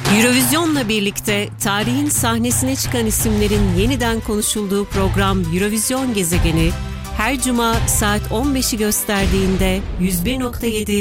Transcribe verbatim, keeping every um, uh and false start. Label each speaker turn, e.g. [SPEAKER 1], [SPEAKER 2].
[SPEAKER 1] Eurovision'la birlikte tarihin sahnesine çıkan isimlerin yeniden konuşulduğu program Eurovision Gezegeni her cuma saat on beşi gösterdiğinde yüz bir nokta yedi